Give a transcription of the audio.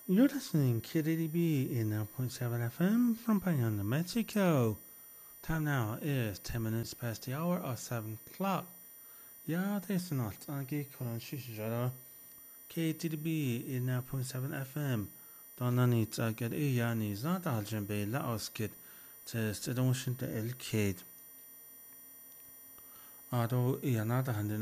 You're listening KDDB in 9.7 FM from Payón, Mexico. Time now is 10 minutes past the hour of 7 o'clock. Ja, det är snart. Anki kolan shisha KTDB in 9.7 FM. Donna needs a get a yani not algembe la oskit to stedontion to el kid. Ado yanata hand